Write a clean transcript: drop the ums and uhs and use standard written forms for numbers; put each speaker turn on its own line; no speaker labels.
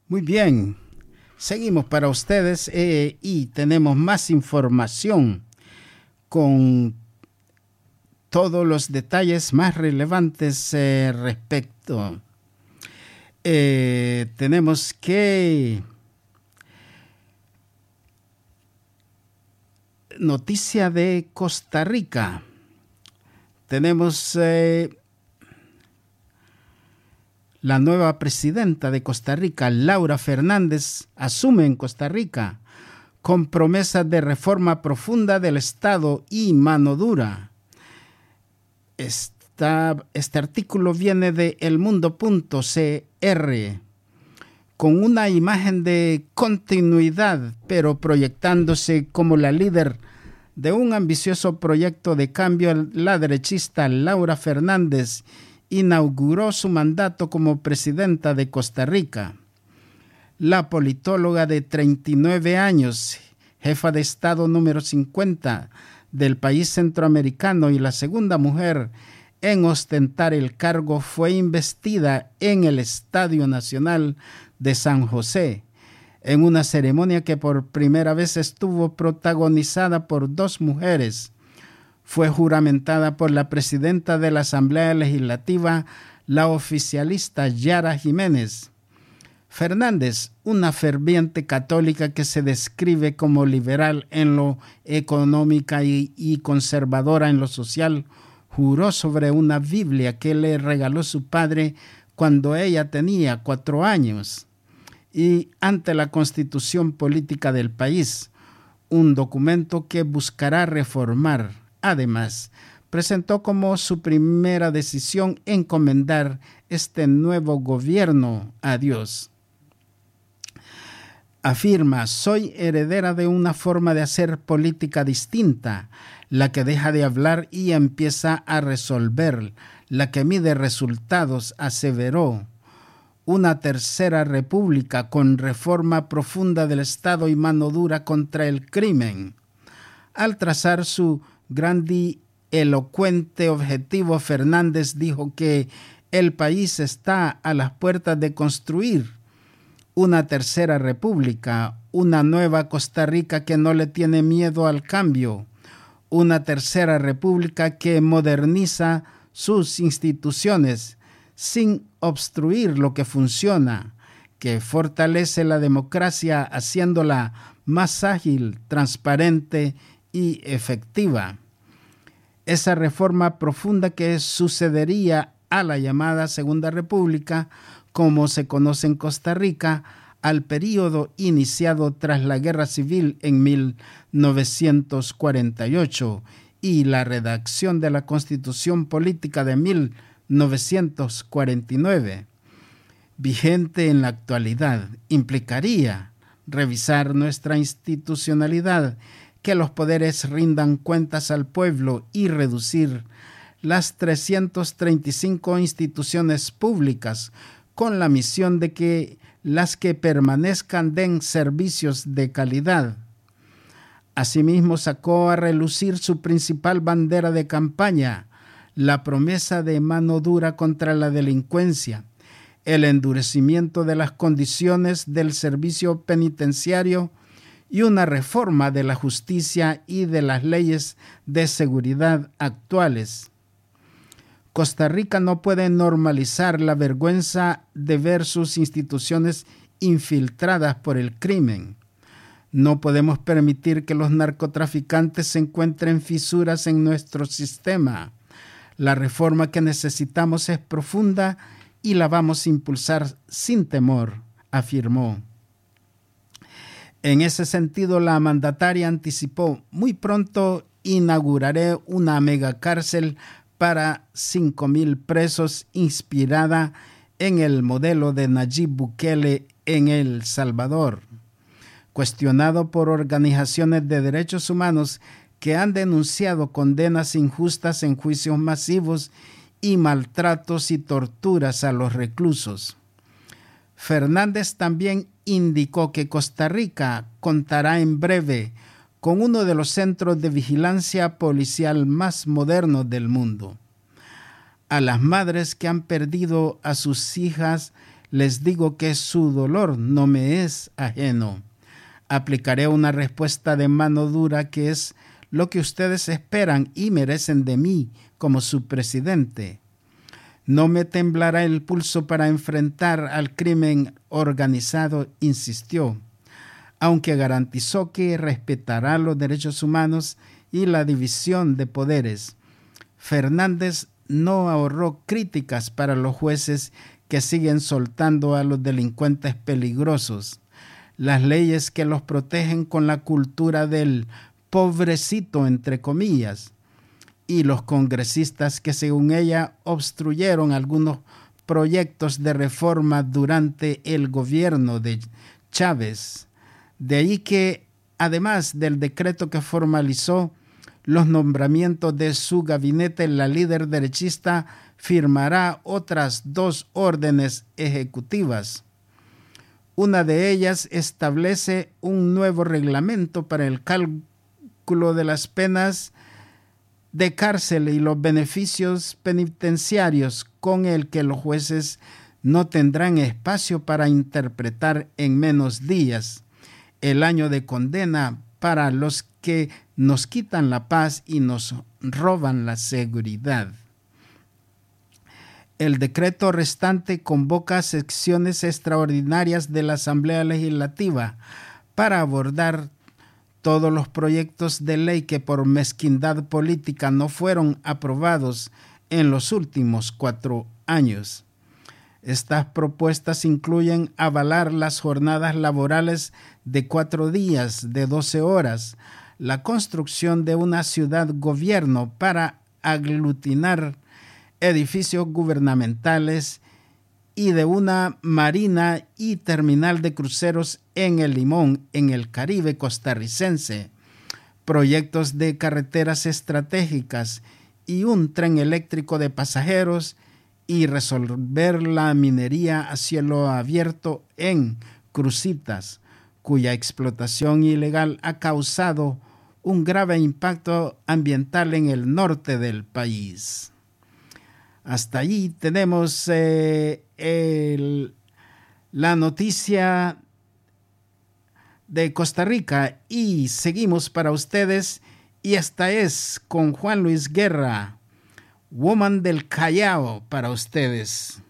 Muy bien, seguimos para ustedes y tenemos más información con todos los detalles más relevantes respecto. Tenemos que noticia de Costa Rica. Tenemos la nueva presidenta de Costa Rica, Laura Fernández, asume en Costa Rica con promesas de reforma profunda del Estado y mano dura. Este artículo viene de elmundo.cr con una imagen de continuidad, pero proyectándose como la líder de un ambicioso proyecto de cambio. La derechista Laura Fernández inauguró su mandato como presidenta de Costa Rica. La politóloga de 39 años, jefa de Estado número 50 del país centroamericano y la segunda mujer en ostentar el cargo, fue investida en el Estadio Nacional de San José, en una ceremonia que por primera vez estuvo protagonizada por dos mujeres. Fue juramentada por la presidenta de la Asamblea Legislativa, la oficialista Yara Jiménez. Fernández, una ferviente católica que se describe como liberal en lo económico y conservadora en lo social, juró sobre una Biblia que le regaló su padre cuando ella tenía 4 años y ante la Constitución Política del país, un documento que buscará reformar. Además, presentó como su primera decisión encomendar este nuevo gobierno a Dios. Afirma: soy heredera de una forma de hacer política distinta, la que deja de hablar y empieza a resolver, la que mide resultados, aseveró. Una tercera república con reforma profunda del Estado y mano dura contra el crimen. Al trazar su grandilocuente objetivo, Fernández dijo que el país está a las puertas de construir una tercera república, una nueva Costa Rica que no le tiene miedo al cambio, una tercera república que moderniza sus instituciones sin obstruir lo que funciona, que fortalece la democracia haciéndola más ágil, transparente y efectiva. Esa reforma profunda que sucedería a la llamada Segunda República, como se conoce en Costa Rica, al periodo iniciado tras la Guerra Civil en 1948 y la redacción de la Constitución Política de 1949, vigente en la actualidad, implicaría revisar nuestra institucionalidad, que los poderes rindan cuentas al pueblo y reducir las 335 instituciones públicas con la misión de que las que permanezcan den servicios de calidad. Asimismo, sacó a relucir su principal bandera de campaña, la promesa de mano dura contra la delincuencia, el endurecimiento de las condiciones del servicio penitenciario y una reforma de la justicia y de las leyes de seguridad actuales. Costa Rica no puede normalizar la vergüenza de ver sus instituciones infiltradas por el crimen. No podemos permitir que los narcotraficantes encuentren fisuras en nuestro sistema. La reforma que necesitamos es profunda y la vamos a impulsar sin temor, afirmó. En ese sentido, la mandataria anticipó: muy pronto inauguraré una megacárcel para 5,000 presos inspirada en el modelo de Nayib Bukele en El Salvador. Cuestionado por organizaciones de derechos humanos que han denunciado condenas injustas en juicios masivos y maltratos y torturas a los reclusos. Fernández también indicó que Costa Rica contará en breve con uno de los centros de vigilancia policial más modernos del mundo. A las madres que han perdido a sus hijas Les digo que su dolor no me es ajeno. Aplicaré una respuesta de mano dura que es lo que ustedes esperan y merecen de mí como su presidente. No me temblará el pulso para enfrentar al crimen organizado, insistió, aunque garantizó que respetará los derechos humanos y la división de poderes. Fernández no ahorró críticas para los jueces que siguen soltando a los delincuentes peligrosos. Las leyes que los protegen con la cultura del pobrecito, entre comillas, y los congresistas que, según ella, obstruyeron algunos proyectos de reforma durante el gobierno de Chávez. De ahí que, además del decreto que formalizó los nombramientos de su gabinete, la líder derechista firmará otras 2 órdenes ejecutivas. Una de ellas establece un nuevo reglamento para el cálculo de las penas de cárcel y los beneficios penitenciarios, con el que los jueces no tendrán espacio para interpretar en menos días el año de condena para los que nos quitan la paz y nos roban la seguridad. El decreto restante convoca sesiones extraordinarias de la Asamblea Legislativa para abordar todos los proyectos de ley que por mezquindad política no fueron aprobados en los últimos 4 años. Estas propuestas incluyen avalar las jornadas laborales de 4 días de 12 horas, la construcción de una ciudad-gobierno para aglutinar edificios gubernamentales y de una marina y terminal de cruceros en El Limón, en el Caribe costarricense, proyectos de carreteras estratégicas y un tren eléctrico de pasajeros, y resolver la minería a cielo abierto en Cruzitas, cuya explotación ilegal ha causado un grave impacto ambiental en el norte del país. Hasta allí tenemos la noticia de Costa Rica y seguimos para ustedes, y esta es con Juan Luis Guerra, Woman del Callao, para ustedes.